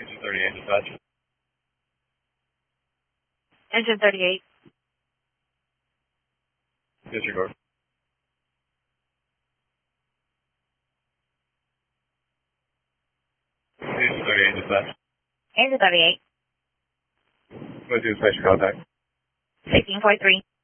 Engine 38 dispatch. Engine 38. Disregard. Engine 38 dispatch. Engine 38. Go to dispatch contact. 1643.